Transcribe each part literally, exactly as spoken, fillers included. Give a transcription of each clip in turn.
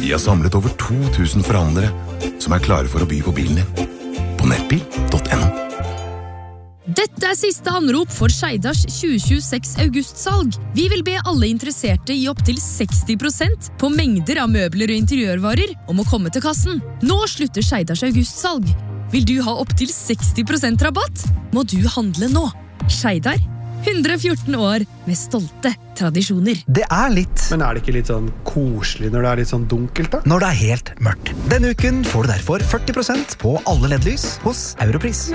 Vi har samlet over to tusen forhandlere som er klare for å by på bilen din. På nettbil punktum no. Dette er siste anrop for Skeidars tjue tjueseks augustsalg. Vi vil be alle interesserte i opp til seksti prosent på mengder av møbler og interiørvarer om å komme til kassen. Nå slutter Skeidars augustsalg. Vil du ha opp til seksti prosent rabatt? Må du handle nå. Skeidar, hundre og fjorten år med stolte tradisjoner. Det er litt. Men er det ikke litt sånn koselig når det er litt sånn dunkelt da? Når det er helt mørkt. Denne uken får du derfor førti prosent på alle L E D-lys hos Europris.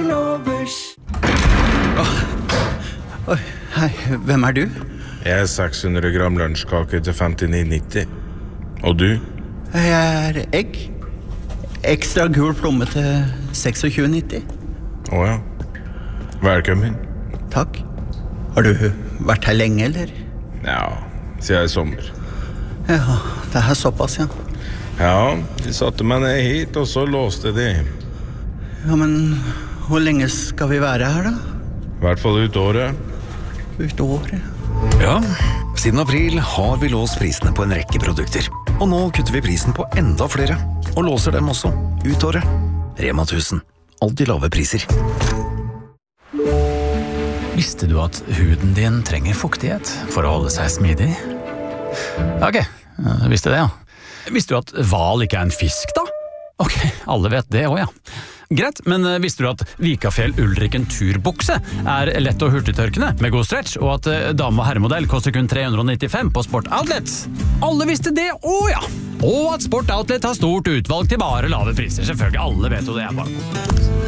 Oh. Oi, hei, hvem er du? Jeg er seks hundre gram lunsjkake til femtini nitti. Og du? Jeg er egg. Ekstra gul plomme til tjueseks nitti. Åja. Velkommen. Takk. Har du vært her lenge, eller? Ja, siden i sommer. Ja, det er såpass, ja. Ja, de satte meg ned hit, og så låste de. Ja, men hvor lenge skal vi være her, da? I hvert fall ut året. Ut året? Ja, siden april har vi låst prisene på en rekke produkter. Og nå kutter vi prisen på enda flere. Og låser dem også ut året. Rema tusen. Alltid lave priser. Visste du at huden din trenger fuktighet for å holde seg smidig? Ok, jeg visste det, ja. Visste du at hval ikke er en fisk, da? Ok, alle vet det også, ja. Greit, men visste du at Vikafjell Ulriken turbukse er lett og hurtigtørkende med god stretch, og at dame- og herremodell koster kun tre hundre nittifem på Sport Outlet? Alle visste det også, ja. Og at Sport Outlet har stort utvalg til bare lave priser. Selvfølgelig, alle vet jo det er bare.